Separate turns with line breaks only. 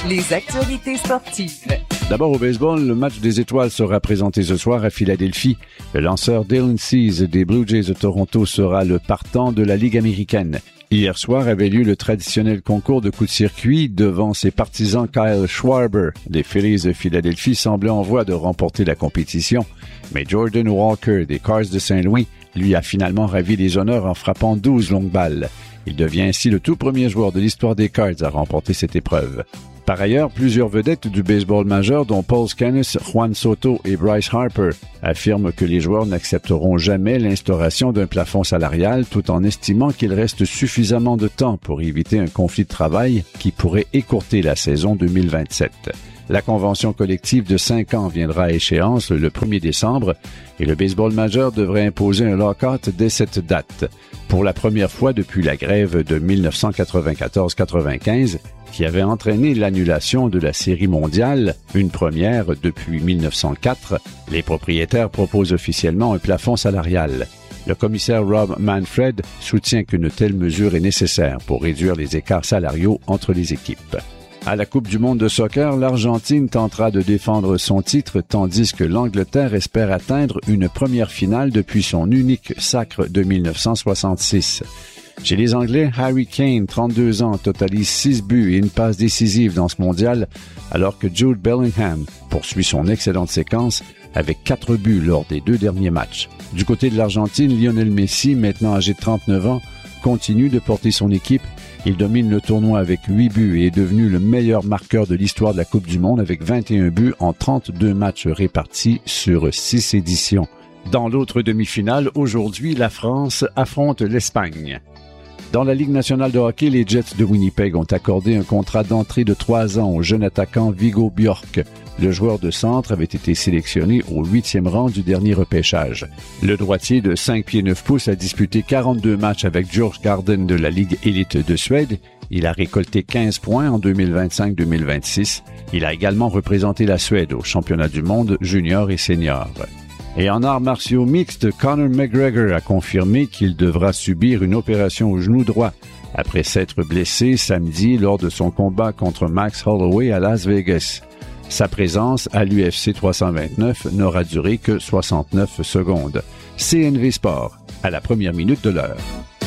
Les actualités sportives.
D'abord au baseball, le match des étoiles sera présenté ce soir à Philadelphie. Le lanceur Dylan Cease des Blue Jays de Toronto sera le partant de la Ligue américaine. Hier soir avait lieu le traditionnel concours de coups de circuit devant ses partisans Kyle Schwarber. Les Phillies de Philadelphie semblaient en voie de remporter la compétition, mais Jordan Walker des Cards de Saint-Louis lui a finalement ravi les honneurs en frappant 12 longues balles. Il devient ainsi le tout premier joueur de l'histoire des Cards à remporter cette épreuve. Par ailleurs, plusieurs vedettes du baseball majeur, dont Paul Scanis, Juan Soto et Bryce Harper, affirment que les joueurs n'accepteront jamais l'instauration d'un plafond salarial tout en estimant qu'il reste suffisamment de temps pour éviter un conflit de travail qui pourrait écourter la saison 2027. La convention collective de 5 ans viendra à échéance le 1er décembre et le baseball majeur devrait imposer un lock-out dès cette date. Pour la première fois depuis la grève de 1994-95, qui avait entraîné l'annulation de la Série mondiale, une première depuis 1904, les propriétaires proposent officiellement un plafond salarial. Le commissaire Rob Manfred soutient qu'une telle mesure est nécessaire pour réduire les écarts salariaux entre les équipes. À la Coupe du monde de soccer, l'Argentine tentera de défendre son titre tandis que l'Angleterre espère atteindre une première finale depuis son unique sacre de 1966. Chez les Anglais, Harry Kane, 32 ans, totalise 6 buts et une passe décisive dans ce mondial, alors que Jude Bellingham poursuit son excellente séquence avec 4 buts lors des 2 derniers matchs. Du côté de l'Argentine, Lionel Messi, maintenant âgé de 39 ans, continue de porter son équipe. Il domine le tournoi avec 8 buts et est devenu le meilleur marqueur de l'histoire de la Coupe du monde avec 21 buts en 32 matchs répartis sur 6 éditions. Dans l'autre demi-finale, aujourd'hui, la France affronte l'Espagne. Dans la Ligue nationale de hockey, les Jets de Winnipeg ont accordé un contrat d'entrée de 3 ans au jeune attaquant Viggo Bjork. Le joueur de centre avait été sélectionné au 8e rang du dernier repêchage. Le droitier de 5 pieds 9 pouces a disputé 42 matchs avec Djurgården de la Ligue élite de Suède. Il a récolté 15 points en 2025-2026. Il a également représenté la Suède au championnat du monde junior et senior. Et en arts martiaux mixtes, Conor McGregor a confirmé qu'il devra subir une opération au genou droit après s'être blessé samedi lors de son combat contre Max Holloway à Las Vegas. Sa présence à l'UFC 329 n'aura duré que 69 secondes. CNV Sport, à la première minute de l'heure.